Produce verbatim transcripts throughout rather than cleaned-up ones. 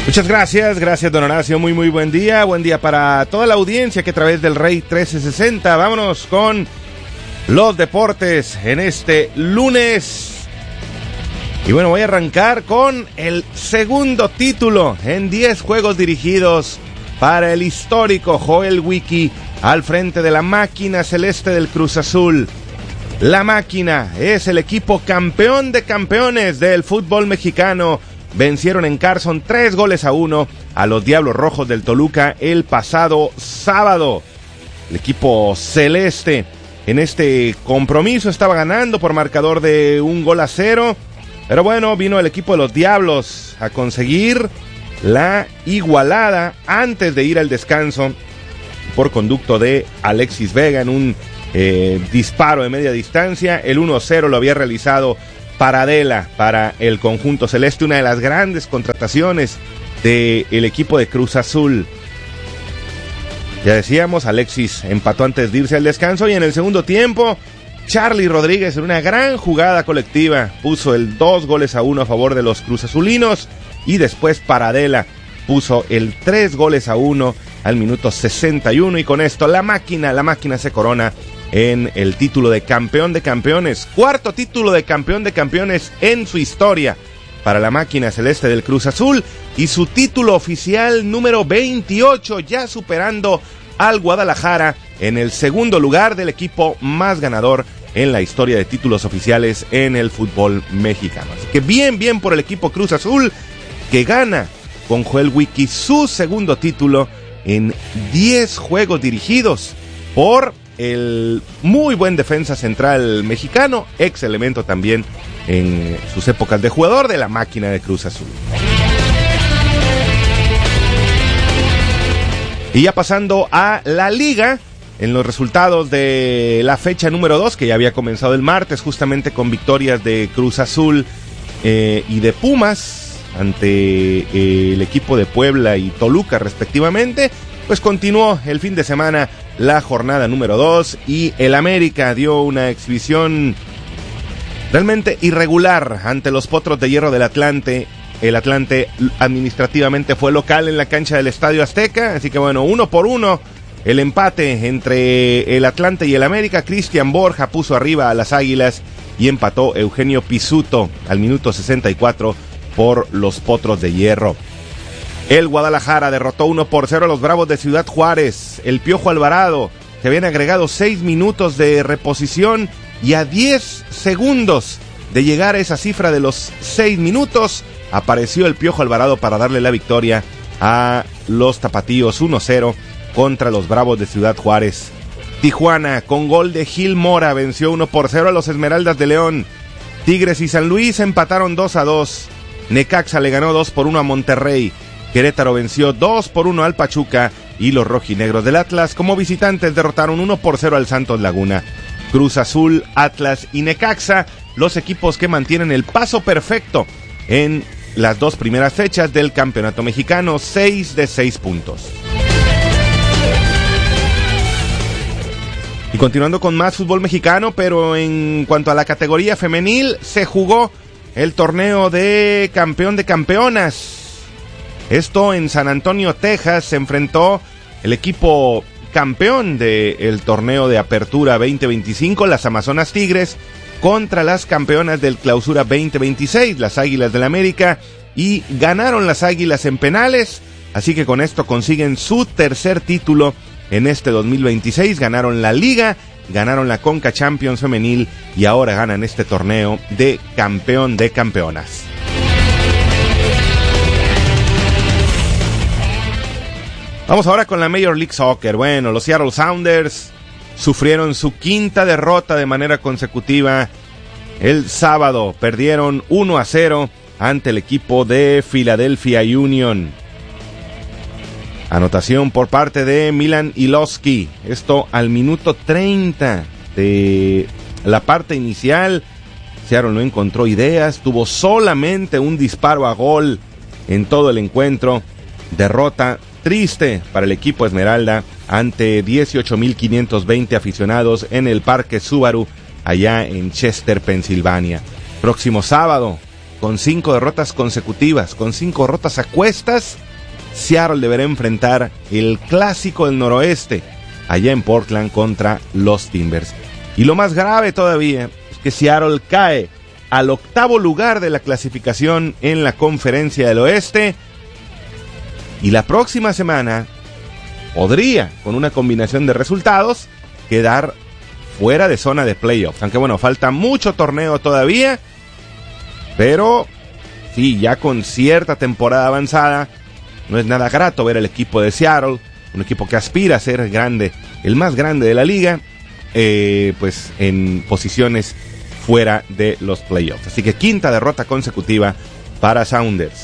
Muchas gracias, gracias don Horacio, muy muy buen día, buen día para toda la audiencia que a través del Rey trece sesenta, vámonos con los deportes en este lunes. Y bueno, voy a arrancar con el segundo título en diez juegos dirigidos para el histórico Joel Wiki al frente de la máquina celeste del Cruz Azul. La máquina es el equipo campeón de campeones del fútbol mexicano. Vencieron en Carson tres goles a uno a los Diablos Rojos del Toluca el pasado sábado. El equipo celeste en este compromiso estaba ganando por marcador de un gol a cero. Pero bueno, vino el equipo de los Diablos a conseguir la igualada antes de ir al descanso por conducto de Alexis Vega en un eh, disparo de media distancia. El uno cero lo había realizado Paradela para el conjunto celeste, una de las grandes contrataciones del equipo de Cruz Azul. Ya decíamos, Alexis empató antes de irse al descanso y en el segundo tiempo, Charly Rodríguez en una gran jugada colectiva puso el dos goles a uno a favor de los Cruz Azulinos y después Paradela puso el tres goles a uno al minuto sesenta y uno y con esto la máquina, la máquina se corona en el título de campeón de campeones, cuarto título de campeón de campeones en su historia para la máquina celeste del Cruz Azul y su título oficial número veintiocho, ya superando al Guadalajara en el segundo lugar del equipo más ganador en la historia de títulos oficiales en el fútbol mexicano. Así que bien, bien por el equipo Cruz Azul que gana con Joel Wiki su segundo título en diez juegos dirigidos por el muy buen defensa central mexicano, ex elemento también en sus épocas de jugador de la máquina de Cruz Azul. Y ya pasando a la liga, en los resultados de la fecha número dos, que ya había comenzado el martes, justamente con victorias de Cruz Azul eh, y de Pumas ante eh, el equipo de Puebla y Toluca respectivamente, pues continuó el fin de semana la jornada número dos y el América dio una exhibición realmente irregular ante los Potros de Hierro del Atlante. El Atlante administrativamente fue local en la cancha del Estadio Azteca, así que bueno, uno por uno el empate entre el Atlante y el América. Cristian Borja puso arriba a las Águilas y empató Eugenio Pizzuto al minuto sesenta y cuatro por los Potros de Hierro. El Guadalajara derrotó uno por cero a los Bravos de Ciudad Juárez. El Piojo Alvarado, que habían agregado seis minutos de reposición y a diez segundos de llegar a esa cifra de los seis minutos, apareció el Piojo Alvarado para darle la victoria a los tapatíos uno cero contra los Bravos de Ciudad Juárez. Tijuana, con gol de Gil Mora, venció uno por cero a los Esmeraldas de León. Tigres y San Luis empataron dos a dos. Necaxa le ganó dos por uno a Monterrey. Querétaro venció dos por uno al Pachuca y los rojinegros del Atlas como visitantes derrotaron uno por cero al Santos Laguna. Cruz Azul, Atlas y Necaxa, los equipos que mantienen el paso perfecto en las dos primeras fechas del campeonato mexicano, seis de seis puntos. Y continuando con más fútbol mexicano, pero en cuanto a la categoría femenil, se jugó el torneo de campeón de campeonas. Esto en San Antonio, Texas, se enfrentó el equipo campeón del torneo de Apertura veinte veinticinco, las Amazonas Tigres, contra las campeonas del Clausura veinte veintiséis, las Águilas del América, y ganaron las Águilas en penales, así que con esto consiguen su tercer título en este dos mil veintiséis, ganaron la Liga, ganaron la Conca Champions femenil y ahora ganan este torneo de campeón de campeonas. Vamos ahora con la Major League Soccer. Bueno, los Seattle Sounders sufrieron su quinta derrota de manera consecutiva. El sábado perdieron uno a cero ante el equipo de Philadelphia Union. Anotación por parte de Milan Ilowski. Esto al minuto treinta de la parte inicial. Seattle no encontró ideas, tuvo solamente un disparo a gol en todo el encuentro. Derrota triste para el equipo Esmeralda ante dieciocho mil quinientos veinte aficionados en el Parque Subaru allá en Chester, Pensilvania. Próximo sábado con cinco derrotas consecutivas, con cinco derrotas a cuestas, Seattle deberá enfrentar el clásico del noroeste, allá en Portland contra los Timbers. Y lo más grave todavía es que Seattle cae al octavo lugar de la clasificación en la Conferencia del Oeste, y la próxima semana podría, con una combinación de resultados, quedar fuera de zona de playoffs. Aunque bueno, falta mucho torneo todavía, pero sí, ya con cierta temporada avanzada, no es nada grato ver al equipo de Seattle, un equipo que aspira a ser grande, el más grande de la liga, eh, pues en posiciones fuera de los playoffs. Así que quinta derrota consecutiva para Sounders.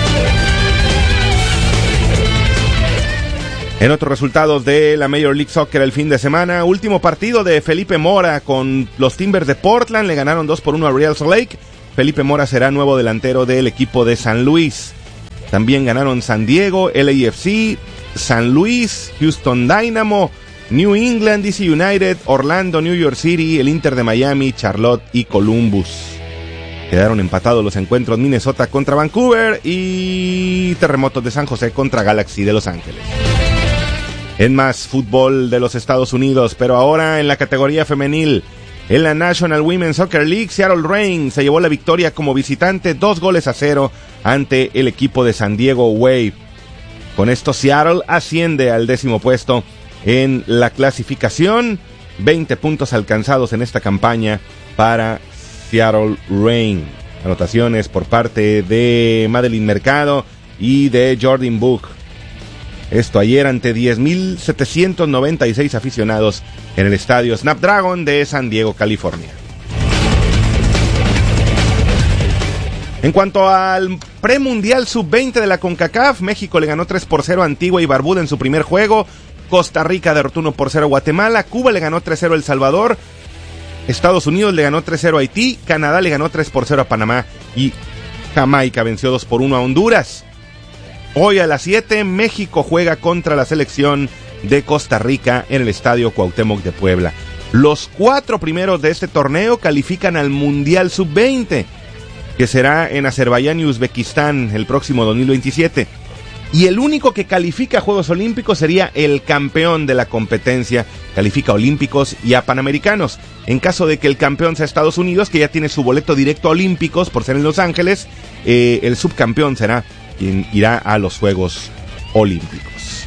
En otros resultados de la Major League Soccer el fin de semana, último partido de Felipe Mora con los Timbers de Portland, le ganaron dos por uno a Real Salt Lake. Felipe Mora será nuevo delantero del equipo de San Luis. También ganaron San Diego, L A F C, San Luis, Houston Dynamo, New England, D C United, Orlando, New York City, el Inter de Miami, Charlotte y Columbus. Quedaron empatados los encuentros Minnesota contra Vancouver y Terremotos de San José contra Galaxy de Los Ángeles. En más fútbol de los Estados Unidos, pero ahora en la categoría femenil, en la National Women's Soccer League, Seattle Reign se llevó la victoria como visitante, dos goles a cero ante el equipo de San Diego Wave. Con esto Seattle asciende al décimo puesto en la clasificación, veinte puntos alcanzados en esta campaña para Seattle Reign. Anotaciones por parte de Madeline Mercado y de Jordan Book. Esto ayer ante diez mil setecientos noventa y seis aficionados en el estadio Snapdragon de San Diego, California. En cuanto al premundial sub veinte de la CONCACAF, México le ganó tres por cero a Antigua y Barbuda en su primer juego. Costa Rica derrotó uno por cero a Guatemala. Cuba le ganó tres cero a El Salvador. Estados Unidos le ganó tres cero a Haití. Canadá le ganó tres por cero a Panamá. Y Jamaica venció dos por uno a Honduras. Hoy a las siete, México juega contra la selección de Costa Rica en el Estadio Cuauhtémoc de Puebla. Los cuatro primeros de este torneo califican al Mundial sub veinte, que será en Azerbaiyán y Uzbekistán el próximo dos mil veintisiete. Y el único que califica a Juegos Olímpicos sería el campeón de la competencia, califica a Olímpicos y a Panamericanos. En caso de que el campeón sea Estados Unidos, que ya tiene su boleto directo a Olímpicos por ser en Los Ángeles, eh, el subcampeón será quien irá a los Juegos Olímpicos.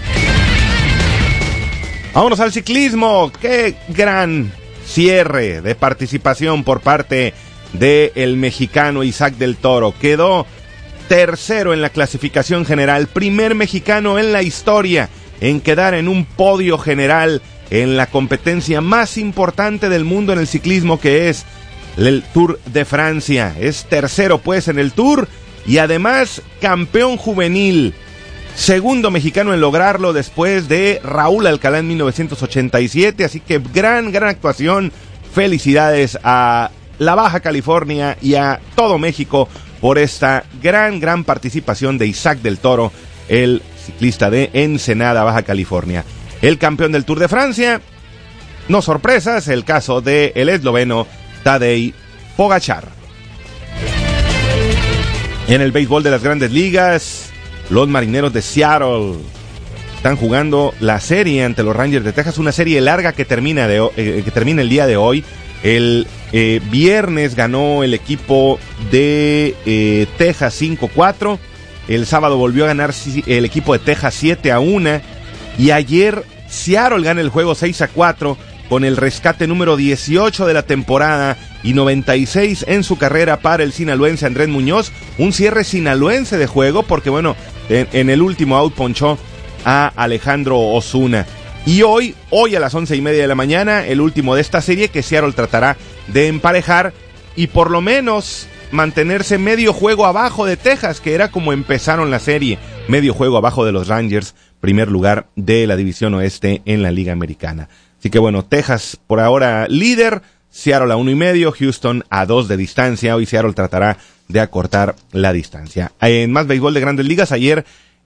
Vámonos al ciclismo. Qué gran cierre de participación por parte del mexicano Isaac del Toro. Quedó tercero en la clasificación general, primer mexicano en la historia en quedar en un podio general en la competencia más importante del mundo en el ciclismo, que es el Tour de Francia. Es tercero pues en el Tour y además campeón juvenil, segundo mexicano en lograrlo después de Raúl Alcalá en mil novecientos ochenta y siete, así que gran, gran actuación. Felicidades a la Baja California y a todo México por esta gran, gran participación de Isaac del Toro, el ciclista de Ensenada, Baja California. El campeón del Tour de Francia, no sorpresas, el caso de el esloveno Tadej Pogačar. En el béisbol de las Grandes Ligas, los Marineros de Seattle están jugando la serie ante los Rangers de Texas, una serie larga que termina, de, eh, que termina el día de hoy. El eh, viernes ganó el equipo de eh, Texas cinco cuatro, el sábado volvió a ganar el equipo de Texas siete a uno, y ayer Seattle gana el juego seis a cuatro con el rescate número dieciocho de la temporada y noventa y seis en su carrera para el sinaloense Andrés Muñoz. Un cierre sinaloense de juego porque, bueno, en, en el último out ponchó a Alejandro Osuna. Y hoy, hoy a las once y media de la mañana, el último de esta serie que Seattle tratará de emparejar y por lo menos mantenerse medio juego abajo de Texas, que era como empezaron la serie, medio juego abajo de los Rangers, primer lugar de la división oeste en la Liga Americana. Así que bueno, Texas por ahora líder, Seattle a uno y medio, Houston a dos de distancia. Hoy Seattle tratará de acortar la distancia. En más béisbol de Grandes Ligas, ayer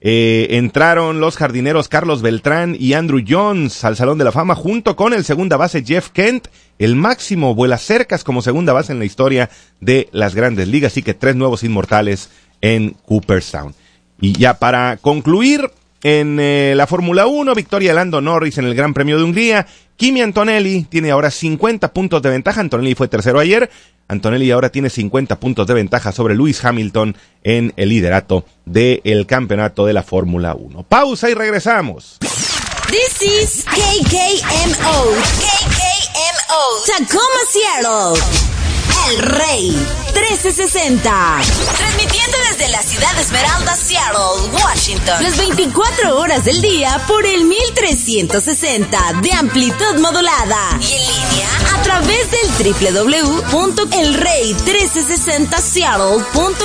Eh, entraron los jardineros Carlos Beltrán y Andrew Jones al Salón de la Fama junto con el segunda base Jeff Kent, el máximo vuelacercas como segunda base en la historia de las Grandes Ligas, así que tres nuevos inmortales en Cooperstown. Y ya para concluir, en eh, la Fórmula uno, victoria de Lando Norris en el Gran Premio de Hungría. Kimi Antonelli tiene ahora cincuenta puntos de ventaja, Antonelli fue tercero ayer, Antonelli ahora tiene cincuenta puntos de ventaja sobre Lewis Hamilton en el liderato del campeonato de la Fórmula uno. Pausa y regresamos. This is K K M O, K K M O, Tacoma, Seattle, El Rey trece sesenta, transmitiendo desde la ciudad de Esmeralda, Seattle, Washington, las veinticuatro horas del día por el mil trescientos sesenta de amplitud modulada y en línea a través del doble u doble u doble u punto el rey trece sesenta seattle punto